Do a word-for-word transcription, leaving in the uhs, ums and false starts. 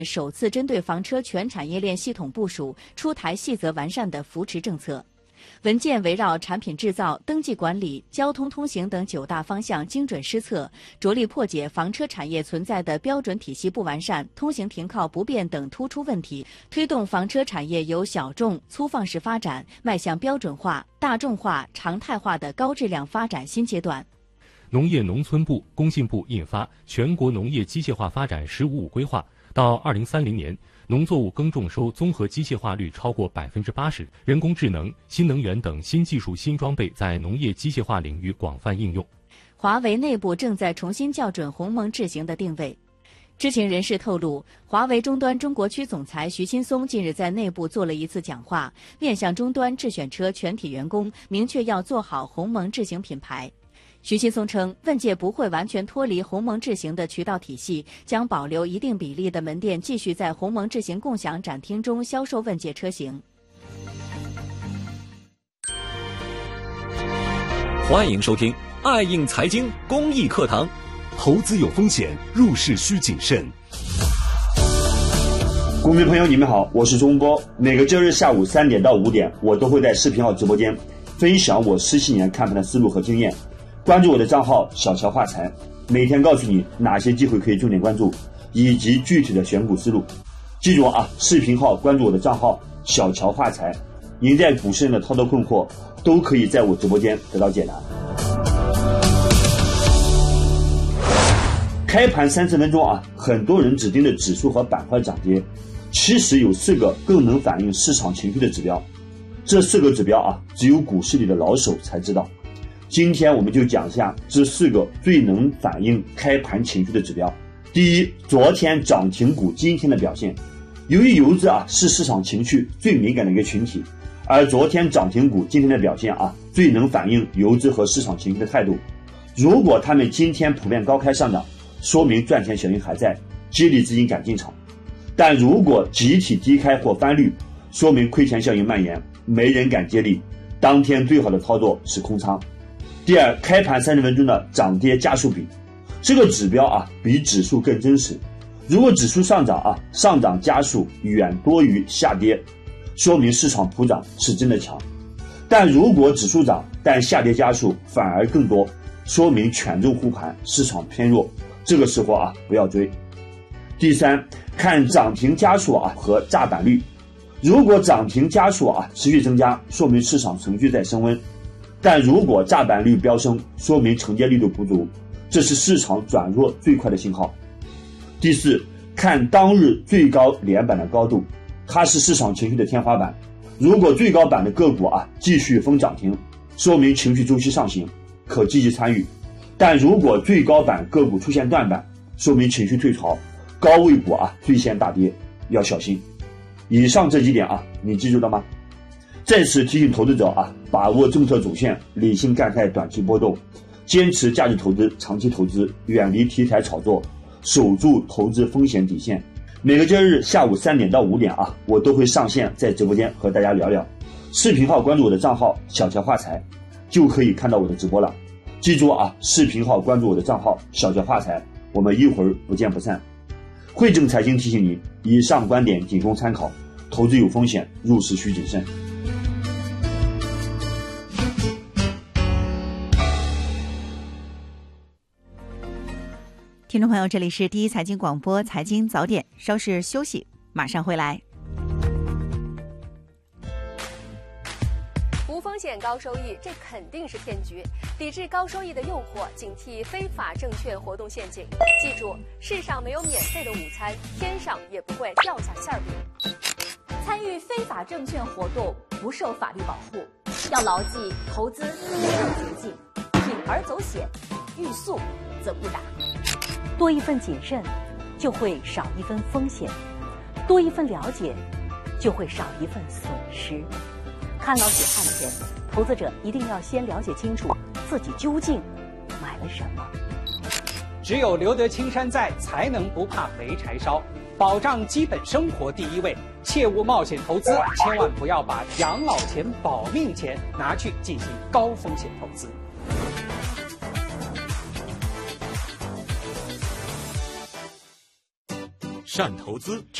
首次针对房车全产业链系统部署出台细则完善的扶持政策。文件围绕产品制造、登记管理、交通通行等九大方向精准施策，着力破解房车产业存在的标准体系不完善、通行停靠不便等突出问题，推动房车产业由小众粗放式发展迈向标准化、大众化、常态化的高质量发展新阶段。 农业农村部、工信部印发《全国农业机械化发展“十五五”规划》，到二零三零年，农作物耕种收综合机械化率超过百分之八十，人工智能、新能源等新技术、新装备在农业机械化领域广泛应用。 华为内部正在重新校准鸿蒙智行的定位。知情人士透露，华为终端中国区总裁徐新松近日在内部做了一次讲话，面向终端智选车全体员工，明确要做好鸿蒙智行品牌。徐新松称，问界不会完全脱离鸿蒙智行的渠道体系，将保留一定比例的门店继续在鸿蒙智行共享展厅中销售问界车型。 欢迎收听爱应财经公益课堂。 投资有风险，入市需谨慎。 股民朋友，你们好，我是钟波。每个周日下午三点到五点，我都会在视频号直播间分享我十七年看盘的思路和经验。关注我的账号小乔话财，每天告诉你哪些机会可以重点关注，以及具体的选股思路。记住啊，视频号关注我的账号小乔话财，您在股市的操作困惑都可以在我直播间得到解答。开盘三十分钟啊，很多人只盯着指数和板块涨跌，其实有四个更能反映市场情绪的指标。这四个指标啊，只有股市里的老手才知道。今天我们就讲一下这四个最能反映开盘情绪的指标。第一，昨天涨停股今天的表现。由于游资啊是市场情绪最敏感的一个群体，而昨天涨停股今天的表现啊，最能反映游资和市场情绪的态度。如果他们今天普遍高开上涨，说明赚钱效应还在，激励资金敢进场；但如果集体低开或翻绿，说明亏钱效应蔓延，没人敢接力，当天最好的操作是空仓。第二，开盘三十分钟的涨跌家数比，这个指标啊比指数更真实。如果指数上涨啊，上涨家数远多于下跌，说明市场普涨是真的强；但如果指数涨，但下跌家数反而更多，说明权重护盘，市场偏弱，这个时候啊不要追。第三，看涨停家数啊和炸板率，如果涨停家数啊持续增加，说明市场程序在升温。但如果炸板率飙升，说明承接力度不足，这是市场转弱最快的信号。第四，看当日最高连板的高度，它是市场情绪的天花板。如果最高板的个股啊继续封涨停，说明情绪周期上行，可积极参与；但如果最高板个股出现断板，说明情绪退潮，高位股啊最先大跌，要小心。以上这几点啊，你记住了吗？再次提醒投资者啊，把握政策主线，理性看待短期波动，坚持价值投资、长期投资，远离题材炒作，守住投资风险底线。每个周日下午三点到五点啊，我都会上线在直播间和大家聊聊。视频号关注我的账号小乔话财，就可以看到我的直播了。记住啊，视频号关注我的账号小乔话财，我们一会儿不见不散。汇正财经提醒您，以上观点仅供参考，投资有风险，入市需谨慎。 听众朋友，这里是第一财经广播财经早点，稍事休息，马上回来。 无风险高收益，这肯定是骗局。抵制高收益的诱惑，警惕非法证券活动陷阱。记住，世上没有免费的午餐，天上也不会掉下馅饼。 参与非法证券活动不受法律保护，要牢记投资没有捷径，铤而走险，欲速则不达。 多一份谨慎，就会少一分风险；多一份了解，就会少一份损失。看老血汗钱，投资者一定要先了解清楚自己究竟买了什么。 只有留得青山在，才能不怕没柴烧。保障基本生活第一位，切勿冒险投资，千万不要把养老钱、保命钱拿去进行高风险投资。 善投资。